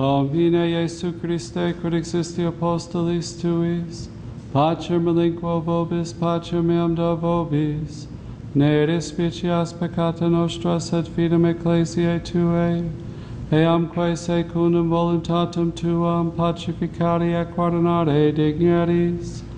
Domine Iesu Christe, quid existi apostolis tuis, pacem relinquo vobis, pacem meam do vobis, ne despicias peccata nostra, sed fidem ecclesiae tuae, eamque secundum voluntatem tuam pacificari et guardinare digneris,